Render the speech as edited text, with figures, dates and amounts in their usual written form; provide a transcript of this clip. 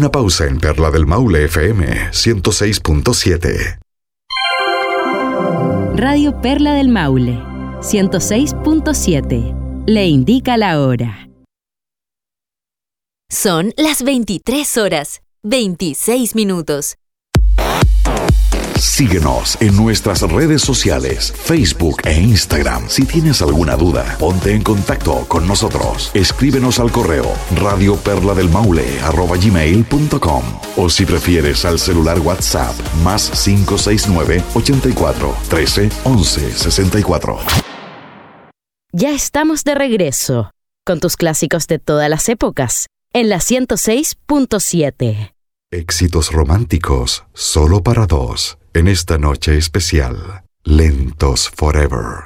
Una pausa en Perla del Maule FM 106.7. Radio Perla del Maule 106.7. Le indica la hora. Son las 23 horas, 26 minutos. Síguenos en nuestras redes sociales, Facebook e Instagram. Si tienes alguna duda, ponte en contacto con nosotros. Escríbenos al correo radioperladelmaule@gmail.com o si prefieres al celular WhatsApp +569 84 13 11 64. Ya estamos de regreso con tus clásicos de todas las épocas en la 106.7. Éxitos románticos solo para dos en esta noche especial. Lentos Forever.